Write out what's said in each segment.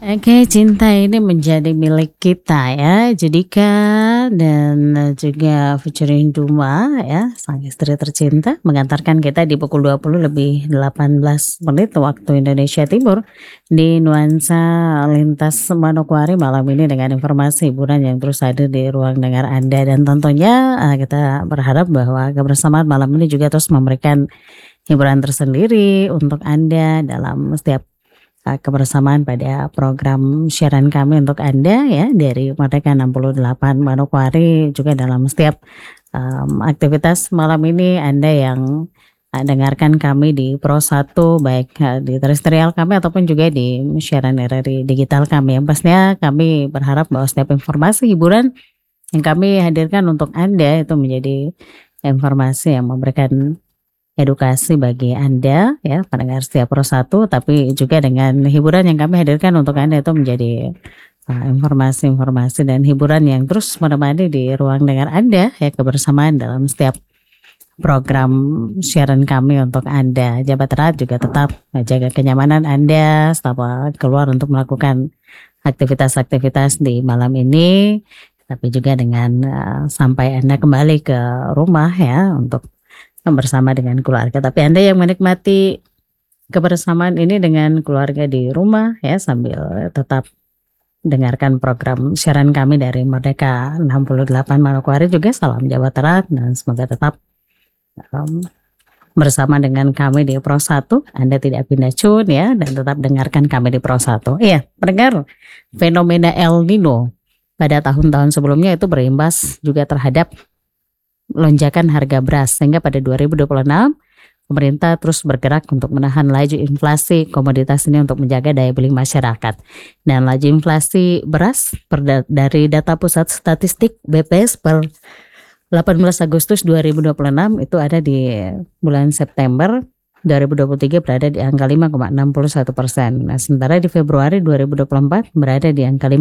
Oke, cinta ini menjadi milik kita ya, Judika dan juga featuring Duma ya, sang istri tercinta mengantarkan kita di pukul 20 lebih 18 menit waktu Indonesia Timur di Nuansa Lintas Manokwari malam ini dengan informasi hiburan yang terus hadir di ruang dengar Anda dan tentunya kita berharap bahwa kebersamaan malam ini juga terus memberikan hiburan tersendiri untuk Anda dalam setiap kebersamaan pada program siaran kami untuk Anda ya dari Merdeka 68 Manokwari juga dalam setiap aktivitas malam ini Anda yang dengarkan kami di Pro 1 baik di terestrial kami ataupun juga di siaran RRI digital kami. Yang pastinya kami berharap bahwa setiap informasi hiburan yang kami hadirkan untuk Anda itu menjadi informasi yang memberikan edukasi bagi Anda ya pendengar setia Pro 1, tapi juga dengan hiburan yang kami hadirkan untuk Anda itu menjadi informasi-informasi dan hiburan yang terus menemani di ruang dengar Anda ya kebersamaan dalam setiap program siaran kami untuk Anda. Jabat erat juga tetap jaga kenyamanan Anda selama keluar untuk melakukan aktivitas-aktivitas di malam ini, tapi juga dengan sampai Anda kembali ke rumah ya untuk bersama dengan keluarga. Tapi Anda yang menikmati kebersamaan ini dengan keluarga di rumah ya sambil tetap dengarkan program siaran kami dari Merdeka 68 Manokwari juga salam Jawa Erat dan semoga tetap bersama dengan kami di Pro 1. Anda tidak pindah tune ya dan tetap dengarkan kami di Pro 1. Iya, pendengar, fenomena El Nino pada tahun-tahun sebelumnya itu berimbas juga terhadap lonjakan harga beras sehingga pada 2026 pemerintah terus bergerak untuk menahan laju inflasi komoditas ini untuk menjaga daya beli masyarakat. Dan laju inflasi beras dari data Pusat Statistik BPS per 18 Agustus 2026 itu ada di bulan September 2023 berada di angka 5,61%. Nah, sementara di Februari 2024 berada di angka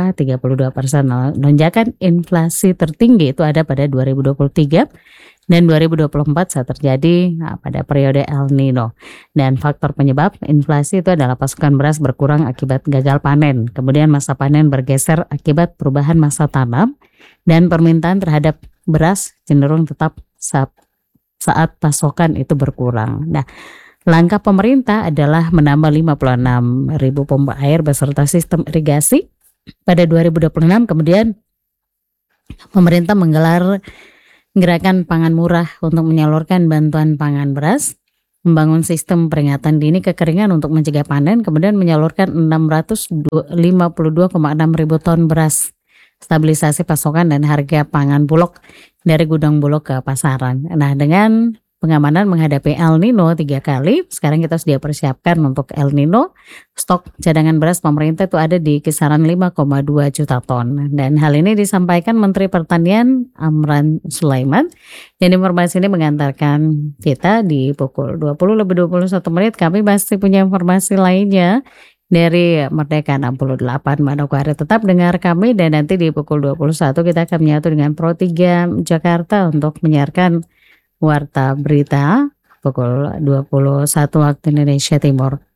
5,32%. Lonjakan inflasi tertinggi itu ada pada 2023 dan 2024 saat terjadi pada periode El Nino. Dan faktor penyebab inflasi itu adalah pasokan beras berkurang akibat gagal panen. Kemudian masa panen bergeser akibat perubahan masa tanam dan permintaan terhadap beras cenderung tetap saat pasokan itu berkurang. Nah, langkah pemerintah adalah menambah 56.000 pompa air beserta sistem irigasi pada 2026. Kemudian pemerintah menggelar gerakan pangan murah untuk menyalurkan bantuan pangan beras, membangun sistem peringatan dini kekeringan untuk mencegah panen, kemudian menyalurkan 652,6 ribu ton beras, stabilisasi pasokan dan harga pangan bulog dari gudang bulog ke pasaran. Nah, dengan pengamanan menghadapi El Nino 3 kali, sekarang kita sudah persiapkan untuk El Nino. Stok cadangan beras pemerintah itu ada di kisaran 5,2 juta ton. Dan hal ini disampaikan Menteri Pertanian Amran Sulaiman. Dan informasi ini mengantarkan kita di pukul 20 lebih 21 menit. Kami masih punya informasi lainnya dari Merdeka 68 Manokwari. Tetap dengar kami dan nanti di pukul 21 kita akan menyatu dengan Pro 3 Jakarta untuk menyiarkan Warta Berita pukul 21 waktu Indonesia Timur.